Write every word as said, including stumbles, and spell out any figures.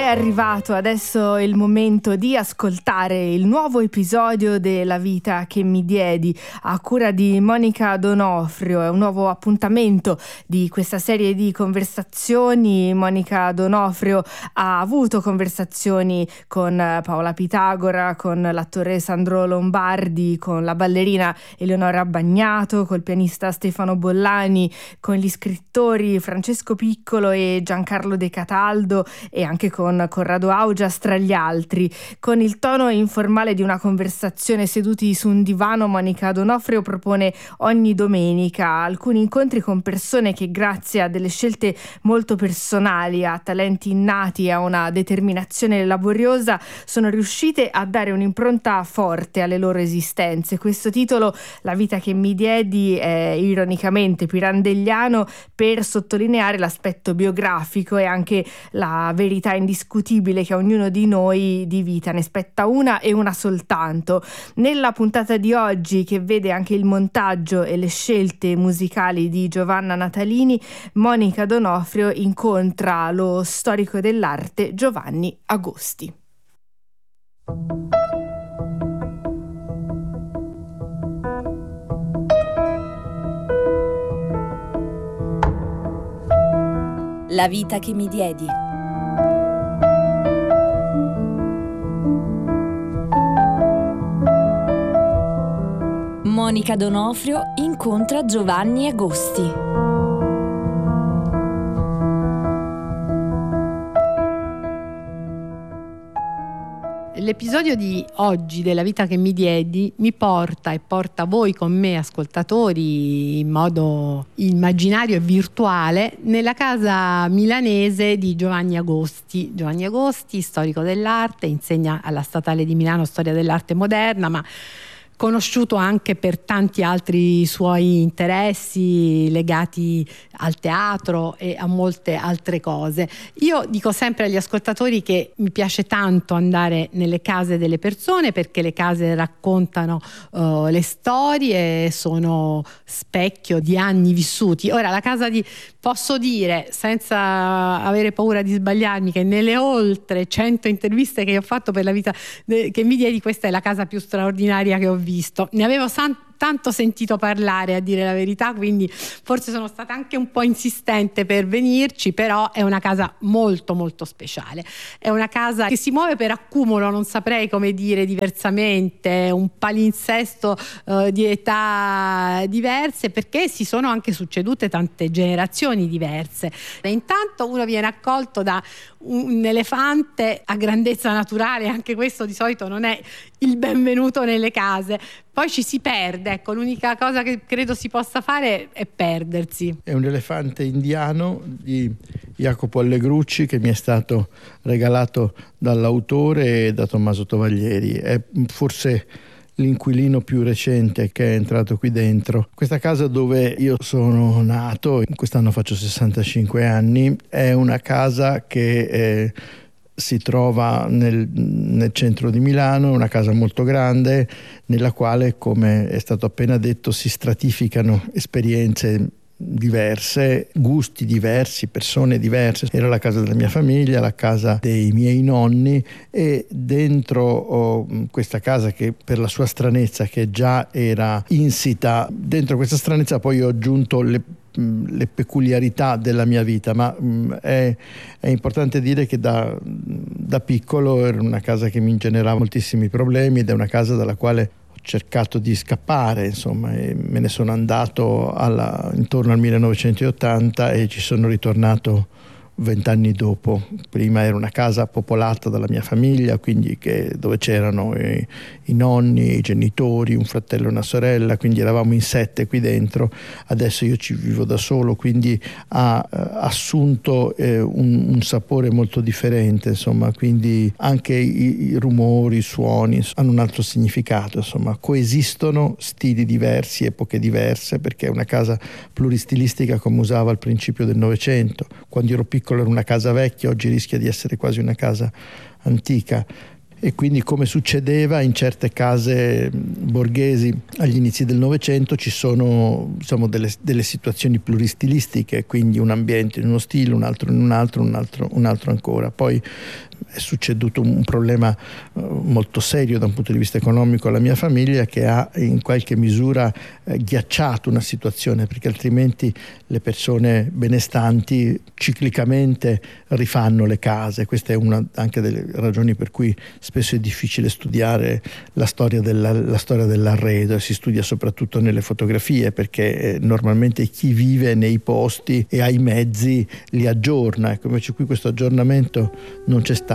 È arrivato adesso il momento di ascoltare il nuovo episodio della vita che mi diedi a cura di Monica D'Onofrio. È un nuovo appuntamento di questa serie di conversazioni. Monica D'Onofrio ha avuto conversazioni con Paola Pitagora, con l'attore Sandro Lombardi, con la ballerina Eleonora Bagnato, col pianista Stefano Bollani, con gli scrittori Francesco Piccolo e Giancarlo De Cataldo e anche con Corrado Augias tra gli altri. Con il tono informale di una conversazione seduti su un divano, Monica D'Onofrio propone ogni domenica alcuni incontri con persone che grazie a delle scelte molto personali, a talenti innati e a una determinazione laboriosa sono riuscite a dare un'impronta forte alle loro esistenze. Questo titolo, La vita che mi diedi, è ironicamente pirandelliano per sottolineare l'aspetto biografico e anche la verità indiscutibile che a ognuno di noi di vita ne spetta una e una soltanto. Nella puntata di oggi, che vede anche il montaggio e le scelte musicali di Giovanna Natalini, Monica D'Onofrio incontra lo storico dell'arte Giovanni Agosti. La vita che mi diedi. Monica D'Onofrio incontra Giovanni Agosti. L'episodio di oggi della vita che mi diedi mi porta e porta voi con me ascoltatori in modo immaginario e virtuale nella casa milanese di Giovanni Agosti. Giovanni Agosti, storico dell'arte, insegna alla Statale di Milano storia dell'arte moderna, ma conosciuto anche per tanti altri suoi interessi legati al teatro e a molte altre cose. Io dico sempre agli ascoltatori che mi piace tanto andare nelle case delle persone, perché le case raccontano uh, le storie, sono specchio di anni vissuti. Ora, la casa di posso dire, senza avere paura di sbagliarmi, che nelle oltre cento interviste che ho fatto per la vita che mi diedi, questa è la casa più straordinaria che ho visto. Visto. Ne avevo san- tanto sentito parlare, a dire la verità, quindi forse sono stata anche un po' insistente per venirci, però è una casa molto molto speciale. È una casa che si muove per accumulo, non saprei come dire diversamente, un palinsesto eh, di età diverse, perché si sono anche succedute tante generazioni diverse. E intanto uno viene accolto da un elefante a grandezza naturale, anche questo di solito non è il benvenuto nelle case. Poi ci si perde, ecco, l'unica cosa che credo si possa fare è perdersi. È un elefante indiano di Jacopo Allegrucci che mi è stato regalato dall'autore e da Tommaso Tovaglieri. È forse l'inquilino più recente che è entrato qui dentro. Questa casa dove io sono nato, quest'anno faccio sessantacinque anni, è una casa che eh, si trova nel, nel centro di Milano, una casa molto grande nella quale, come è stato appena detto, si stratificano esperienze diverse, gusti diversi, persone diverse. Era la casa della mia famiglia, la casa dei miei nonni, e dentro oh, questa casa, che per la sua stranezza, che già era insita, dentro questa stranezza poi ho aggiunto le le peculiarità della mia vita, ma mh, è, è importante dire che da, da piccolo era una casa che mi generava moltissimi problemi ed è una casa dalla quale ho cercato di scappare, insomma, e me ne sono andato alla, intorno al millenovecentottanta e ci sono ritornato vent'anni dopo. Prima era una casa popolata dalla mia famiglia, quindi che, dove c'erano i, i nonni, i genitori, un fratello e una sorella, quindi eravamo in sette qui dentro. Adesso io ci vivo da solo, quindi ha eh, assunto eh, un, un sapore molto differente, insomma, quindi anche i, i rumori, i suoni hanno un altro significato, insomma, coesistono stili diversi, epoche diverse, perché è una casa pluristilistica come usava al principio del Novecento. Quando ero piccolo era una casa vecchia, oggi rischia di essere quasi una casa antica. E quindi, come succedeva in certe case borghesi agli inizi del Novecento, ci sono, diciamo, delle, delle situazioni pluristilistiche, quindi un ambiente in uno stile, un altro in un altro, un altro, un altro ancora. Poi è succeduto un problema molto serio da un punto di vista economico alla mia famiglia, che ha in qualche misura eh, ghiacciato una situazione, perché altrimenti le persone benestanti ciclicamente rifanno le case. Questa è una anche delle ragioni per cui spesso è difficile studiare la storia, della, la storia dell'arredo, e si studia soprattutto nelle fotografie, perché eh, normalmente chi vive nei posti e ha i mezzi li aggiorna. Ecco, invece qui questo aggiornamento non c'è stato.